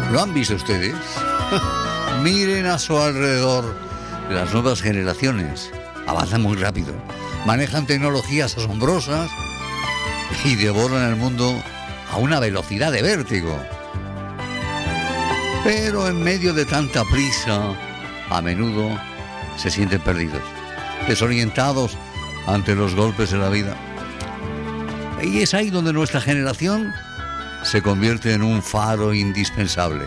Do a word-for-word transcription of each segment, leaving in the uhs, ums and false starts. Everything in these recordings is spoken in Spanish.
¿Lo han visto ustedes? Miren a su alrededor. Las nuevas generaciones avanzan muy rápido, manejan tecnologías asombrosas y devoran el mundo a una velocidad de vértigo. Pero en medio de tanta prisa, a menudo se sienten perdidos, desorientados ante los golpes de la vida. Y es ahí donde nuestra generación se convierte en un faro indispensable.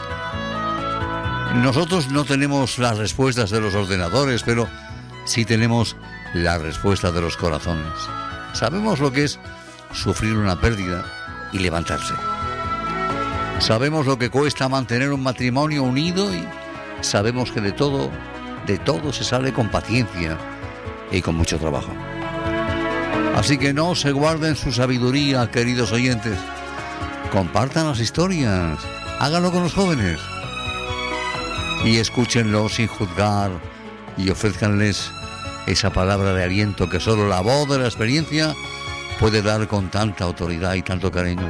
Nosotros no tenemos las respuestas de los ordenadores, pero sí tenemos la respuesta de los corazones. Sabemos lo que es sufrir una pérdida y levantarse. Sabemos lo que cuesta mantener un matrimonio unido y sabemos que de todo, de todo se sale con paciencia y con mucho trabajo. Así que no se guarden su sabiduría, queridos oyentes. Compartan las historias, háganlo con los jóvenes y escúchenlo sin juzgar y ofrézcanles esa palabra de aliento que solo la voz de la experiencia puede dar con tanta autoridad y tanto cariño.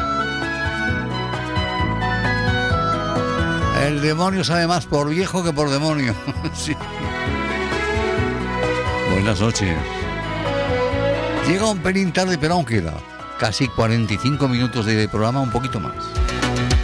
El demonio sabe más por viejo que por demonio. Sí. Buenas noches. Llega un pelín tarde, pero aún queda casi cuarenta y cinco minutos de programa, un poquito más.